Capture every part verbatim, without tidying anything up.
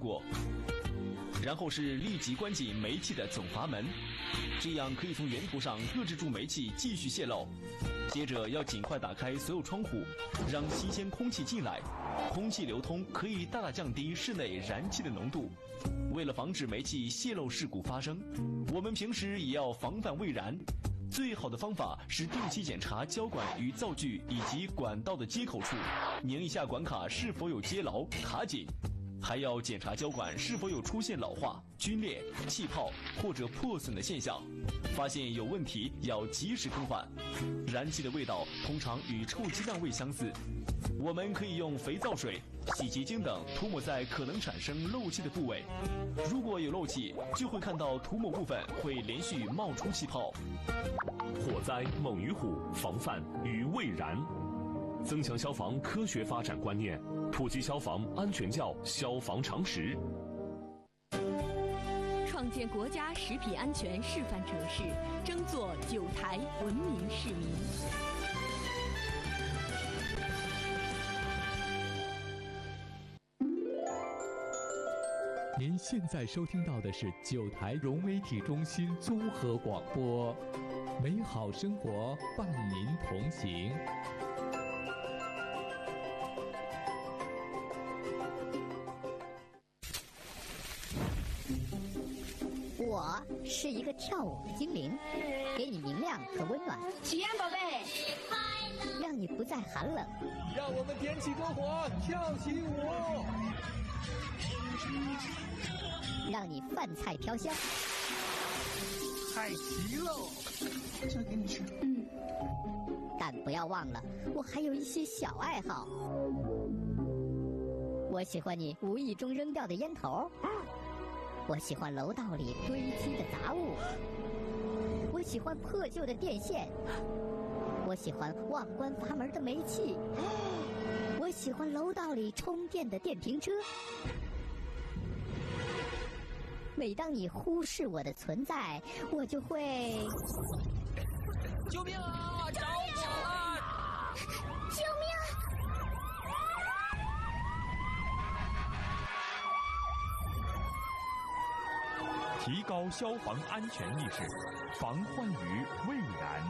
过。然后是立即关紧煤气的总阀门，这样可以从源头上遏制住煤气继续泄漏。接着要尽快打开所有窗户，让新鲜空气进来，空气流通可以大大降低室内燃气的浓度。为了防止煤气泄漏事故发生，我们平时也要防范未燃。最好的方法是定期检查胶管与灶具以及管道的接口处，拧一下管卡是否有接牢卡紧。还要检查胶管是否有出现老化、皲裂、气泡或者破损的现象，发现有问题要及时更换。燃气的味道通常与臭鸡蛋味相似，我们可以用肥皂水、洗洁精等涂抹在可能产生漏气的部位。如果有漏气，就会看到涂抹部分会连续冒出气泡。 火灾猛于虎，防范于未然。增强消防科学发展观念，普及消防安全教消防常识， 创建国家食品安全示范城市，争做九台文明市民。 您现在收听到的是九台融媒体中心综合广播，美好生活伴您同行。 我是一个跳舞的精灵，给你明亮和温暖。 喜宴宝贝， 让你不再寒冷。 让我们点起篝火，跳起舞。 让你饭菜飘香。 太齐喽！这给你吃。 嗯。但不要忘了，我还有一些小爱好。我喜欢你无意中扔掉的烟头。我喜欢楼道里堆积的杂物，我喜欢破旧的电线，我喜欢忘关阀门的煤气，我喜欢楼道里充电的电瓶车。每当你忽视我的存在，我就会…… 救命啊！着火了！ 救命！ 提高消防安全意识，防患于未然。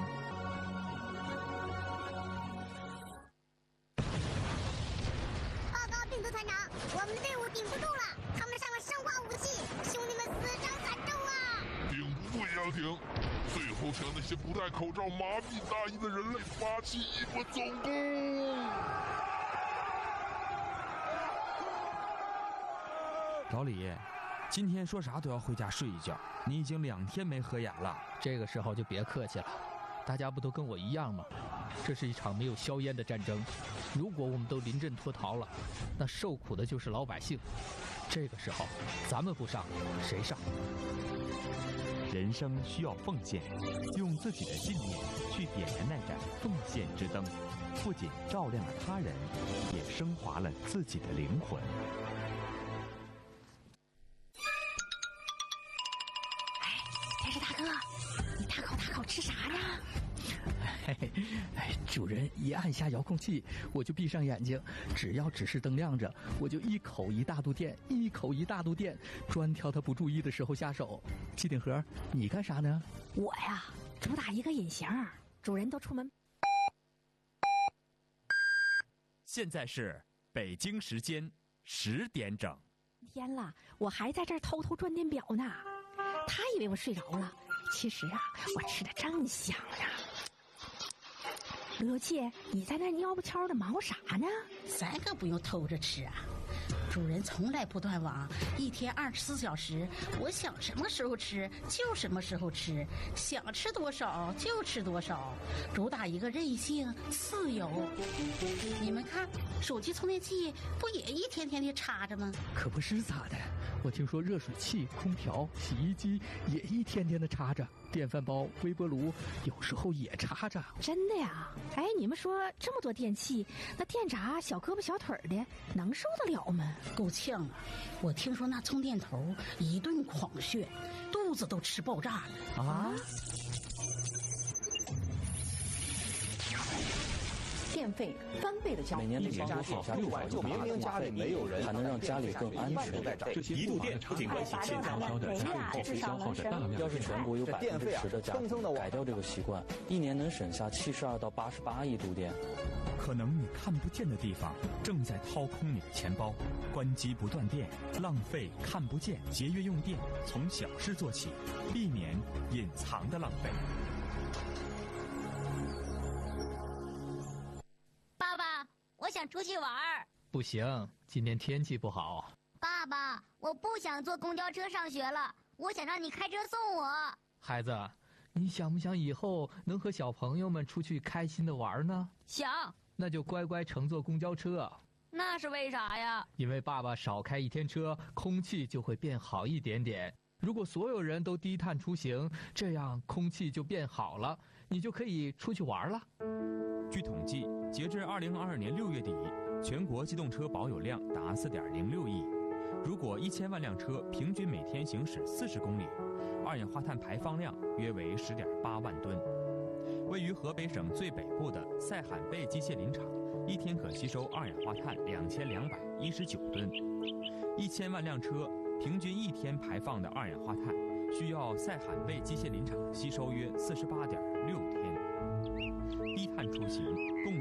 报告病毒团长，我们的队伍顶不住了，他们上了生化武器，兄弟们死伤惨重啊！ 顶不住也要顶，最后向那些不戴口罩、麻痹大意的人类发起一波总攻！ 老李，今天说啥都要回家睡一觉，你已经两天没合眼了。 这个时候就别客气了，大家不都跟我一样吗？这是一场没有硝烟的战争，如果我们都临阵脱逃了，那受苦的就是老百姓。这个时候，咱们不上，谁上？ 人生需要奉献，用自己的信念去点燃那盏奉献之灯，不仅照亮了他人，也升华了自己的灵魂。 吃啥呢？ 嘿嘿，哎，主人一按下遥控器，我就闭上眼睛，只要指示灯亮着，我就一口一大肚电，一口一大肚电，专挑他不注意的时候下手。机顶盒，你干啥呢？ 我呀，主打一个隐形，主人都出门。 现在是北京时间十点整。 天了，我还在这儿偷偷转电表呢，他以为我睡着了。其实啊，我吃的正香呀。刘七，你在那蔫不悄的忙活啥呢？ 咱可不用偷着吃啊，主人从来不断网，一天二十四小时，我想什么时候吃就什么时候吃，想吃多少就吃多少，主打一个任性自由。你们看，手机充电器不也一天天的插着吗？ 可不是咋的，我听说热水器、空调、洗衣机也一天天的插着，电饭煲、微波炉有时候也插着。 真的呀？哎，你们说这么多电器，那电闸小胳膊小腿的能受得了吗？ 够呛啊！我听说那充电头一顿狂炫，肚子都吃爆炸了啊！ 电电费翻倍的交易。 每年的年多好六万，就明明家里没有人，还能让家里更安全。 一度电不仅关系切消耗的家用电器消耗着大量。 要是全国有百分之十的家庭改掉这个习惯，一年能省下七十二到八十八亿度电。 可能你看不见的地方正在掏空你的钱包。关机不断电，浪费看不见，节约用电，从小事做起，避免隐藏的浪费。 爸爸，我想出去玩儿。 不行，今天天气不好。 爸爸，我不想坐公交车上学了，我想让你开车送我。 孩子，你想不想以后能和小朋友们出去开心的玩呢？ 想。 那就乖乖乘坐公交车。 那是为啥呀？ 因为爸爸少开一天车，空气就会变好一点点。如果所有人都低碳出行，这样空气就变好了，你就可以出去玩了。 据统计，截至二零二二年六月底，全国机动车保有量达四点零六亿。如果一千万辆车平均每天行驶四十公里，二氧化碳排放量约为十点八万吨。位于河北省最北部的塞罕贝机械林场，一天可吸收二氧化碳两千两百一十九吨。一千万辆车平均一天排放的二氧化碳，需要塞罕贝机械林场吸收约四十八点六天。低碳出行共